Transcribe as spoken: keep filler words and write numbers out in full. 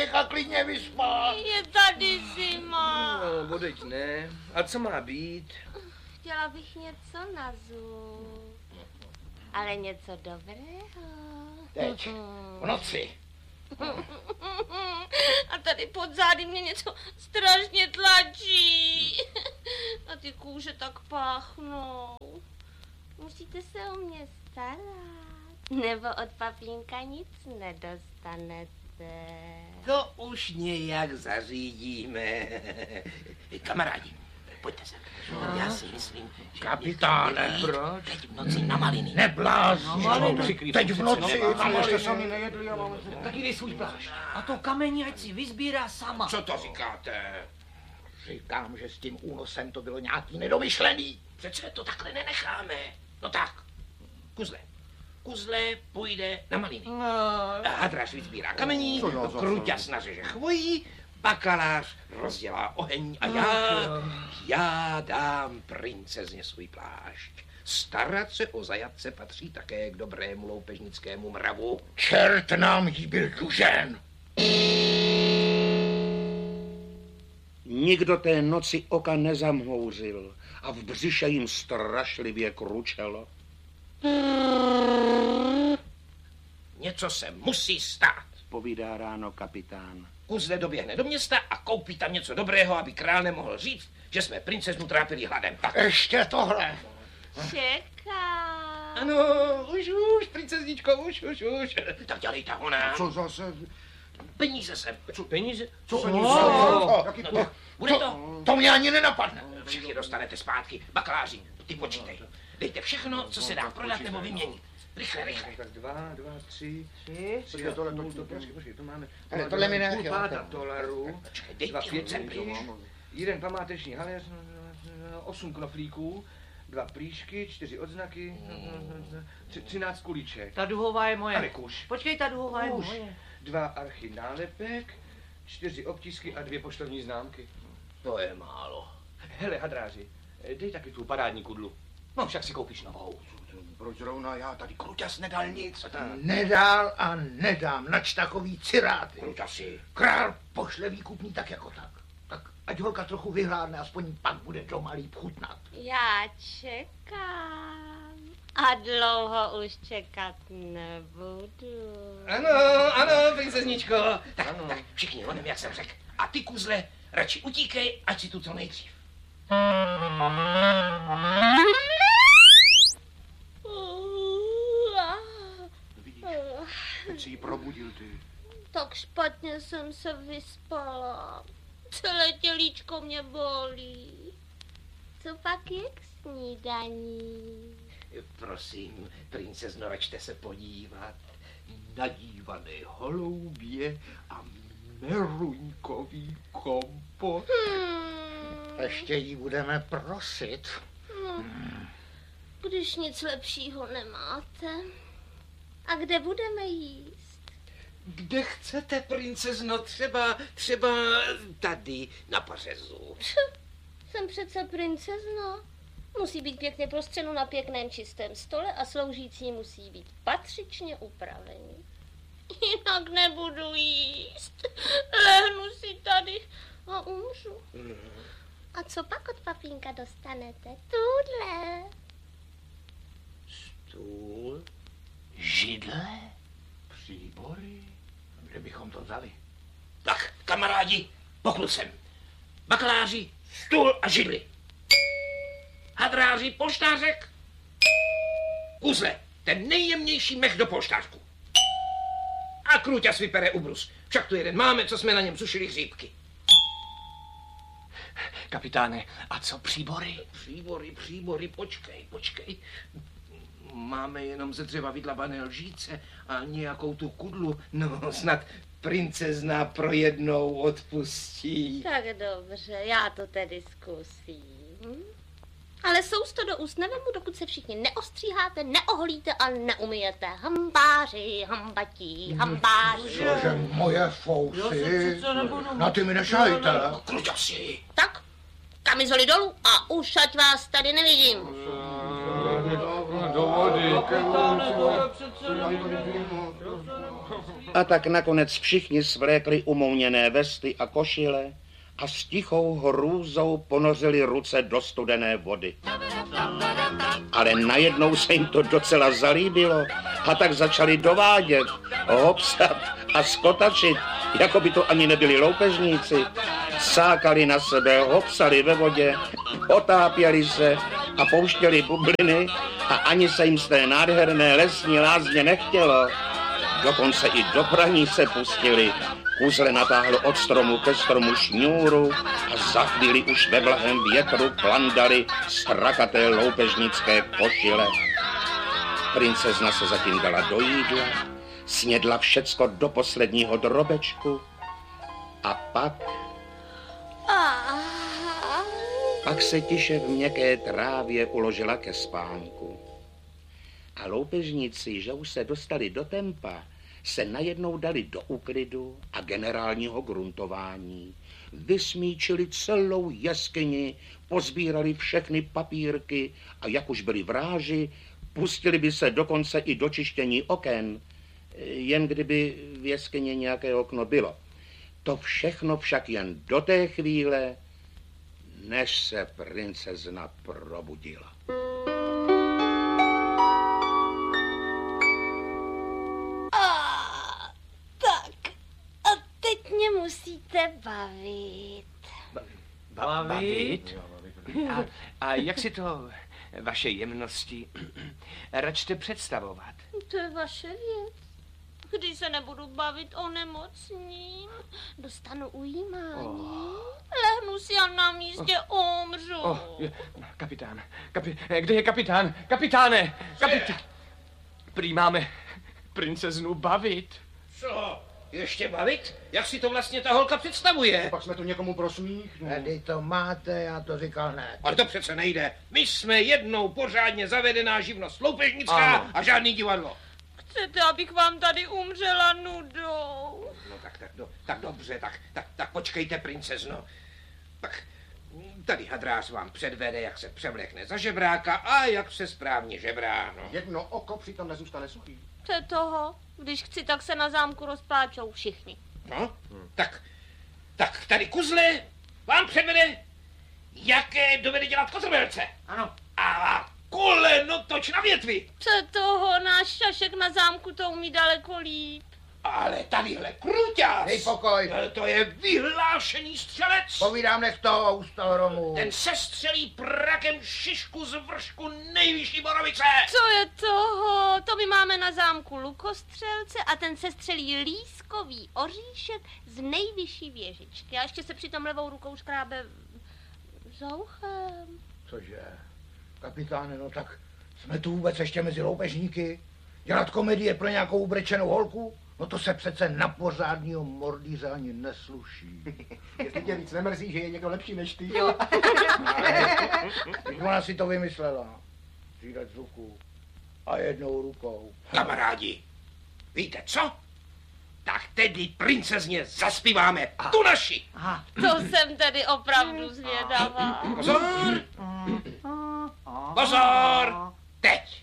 nechá klidně vyspat. Je tady zima. No, vodeď ne. A co má být? Chtěla bych něco na zub. Ale něco dobrého. Teď, v noci. A tady pod zády mě něco strašně tlačí. A ty kůže tak páchnou. Musíte se o mě starat. Nebo od papínka nic nedostanete. To už nějak zařídíme. Kamarádi, pojďte sem. Já si myslím, že Kapitáne, proč? teď v noci na maliny. Neblázni. Teď v noci na maliny. nejedli a máme... Taky dej svůj plášť. A to kamení ať si vyzbírá sama. Co to říkáte? Říkám, že s tím únosem to bylo nějaký nedomyšlený. Přece to takhle nenecháme. No tak, kuzle. Kuzle půjde na maliny. No. Hadráš vyzbírá kamení, Kruťas nařeže chvojí, bakalář rozdělá oheň a já, já dám princezně svůj plášť. Starat se o zajatce patří také k dobrému loupežnickému mravu. Čert nám jí byl dlužen. Nikdo té noci oka nezamhouřil a v břiše jim strašlivě kručelo. Něco se musí stát. Povídá ráno kapitán. Kuzle doběhne do města a koupí tam něco dobrého, aby král nemohl říct, že jsme princeznu trápili hladem. Tak. Ještě tohle. Čekám. Ano, už, už, princezničko, už, už, už. Tak dělej tahona. Co zase? Peníze sem. Co, peníze? Co Co? peníze? Co? Jaký No to? tak, bude to. To mě ani nenapadne. Všichni dostanete zpátky. Bakaláři, ty počítej. Dejte všechno, co se dá prodat nebo vyměnit. Rychle, rychle. Tak dva, dva, tři, Tři? tři a půl, to, počkej, počkej, to máme. Ale máme tohle mi dva- ne- půl páta dolarů, Počkej, dva dejte pět sem blíž. jeden památeční haléř, osm knoflíků, dva plíšky, čtyři odznaky, tři- třináct kulíček. Ta duhová je A moje. nekuš. Počkej, ta duhová je Už. moje. Dva archy nálepek, čtyři obtisky a dvě poštovní známky. To je málo. Hele, hadráři, dej taky tu parádní kudlu. No, však si koupíš novou. Proč zrovna já? Tady Kruťas nedal nic. Nedál a nedám, nač takový ciráty. Kruťasi. Král pošle výkupní tak jako tak. Tak ať holka trochu vyhládne, aspoň pak bude doma líp chutnat. Já čekám. A dlouho už čekat nebudu. Ano, ano, princezničko. Tak, ano. tak všichni honem, jak jsem řekl. A ty, kuzle, radši utíkej, ať si tu co nejdřív. Vidíš, teď si ji probudil ty. Tak špatně jsem se vyspala. Celé tělíčko mě bolí. Co pak je k snídaní? Prosím, princezno, račte se podívat. Nadívané holoubě a meruňkový kompot. Hmm. Ještě jí budeme prosit. No, když nic lepšího nemáte. A kde budeme jíst? Kde chcete, princezno, třeba, třeba tady na pařezu. Jsem přece princezna. Musí být pěkně prostřeno na pěkném čistém stole a sloužící musí být patřičně upravení. Jinak nebudu jíst. Lehnu si tady a umřu. A co pak od papínka dostanete? Tudle. Stůl, židle, Příbory? Kde bychom to vzali? tak, kamarádi, poklud sem. Bakaláři, stůl a židli. Hadráři, polštářek. Kuzle, ten nejjemnější mech do polštářku. A Kruťas vypere ubrus. Však tu jeden máme, co jsme na něm sušili hříbky. Kapitáne, a co příbory? Příbory, příbory, počkej, počkej. Máme jenom ze dřeva vydlabané lžíce a nějakou tu kudlu. No, snad princezna pro jednou odpustí. Tak dobře, já to tedy zkusím. Ale sousto do úst nevemu, dokud se všichni neostříháte, neoholíte a neumyjete. Hambáři, hambatí, hambáři. Cože moje Já se fousy? přece nebudu... Na ty mi nešajte. Kruťasi. Tak, kamizoli dolů a už ať vás tady nevidím. Dobře, A tak nakonec všichni svlékli umouněné vesty a košile a s tichou hrůzou ponořili ruce do studené vody. Ale najednou se jim to docela zalíbilo a tak začali dovádět, hopsat a skotačit, jako by to ani nebyli loupežníci. Sákali na sebe, hopsali ve vodě, otápěli se a pouštěli bubliny a ani se jim z té nádherné lesní lázně nechtělo. Dokonce i do praní se pustili. Kuzle natáhlo od stromu ke stromu šňůru a za chvíli už ve vlahém větru plandali strakaté loupežnické košile. Princezna se zatím dala do jídla, snědla všecko do posledního drobečku a pak... Pak se tiše v měkké trávě uložila ke spánku. A loupežníci, že už se dostali do tempa, se najednou dali do úklidu a generálního gruntování. Vysmíčili celou jeskyni, pozbírali všechny papírky a jak už byli vráži, pustili by se dokonce i do čištění oken, jen kdyby v jeskyni nějaké okno bylo. To všechno však jen do té chvíle, než se princezna probudila. Mě musíte bavit. Ba- bavit? A, a jak si to, vaše jemnosti, račte představovat? To je vaše věc. Když se nebudu bavit, onemocním, dostanu ujímání, oh. lehnu si a na místě oh. umřu. Oh, je, kapitán, kapi, kde je kapitán? Kapitáne, kapitán. Prý máme princeznu bavit. Co? Ještě bavit? Jak si to vlastně ta holka představuje? Pak jsme to někomu prosmíchli. Tady to máte, já to říkal ne. Ale to přece nejde. My jsme jednou pořádně zavedená živnost loupežnická ano. a žádný divadlo. Chcete, abych vám tady umřela nudou? No tak, tak, do, tak dobře, tak, tak, tak počkejte, princezno. Tak tady hadrář vám předvede, jak se převlekne za žebráka a jak se správně žebrá, no. Jedno oko přitom nezůstane suchý. To je toho. Když chci, tak se na zámku rozpláčou všichni. No, hmm. tak, tak tady kuzle vám předvede, jaké dovede dělat kotrmelce. Ano. A koleno toč na větvi. Co je toho, náš šašek na zámku to umí daleko líp. Ale tadyhle kruťas. Dej pokoj. To je vyhlášený střelec. Povídám, nech toho ústoromu. Ten sestřelí prakem šišku z vršku nejvyšší borovice. Co je toho? To my máme na zámku lukostřelce a ten sestřelí lískový oříšek z nejvyšší věžičky. A ještě se přitom levou rukou škrábe za uchem. Cože? Kapitáne, no tak jsme tu vůbec ještě mezi loupežníky? Dělat komedie pro nějakou ubrečenou holku? No to se přece na pořádního mordýře ani nesluší. Jestli tě víc nemrzí, že je někdo lepší než ty. Jo. Když ona si to vymyslela. Střídat z luku a jednou rukou. Kamarádi, víte co? Tak tedy princezně zaspíváme tu naši. Aha. To jsem tedy opravdu zvědavá. Pozor! Pozor! Teď!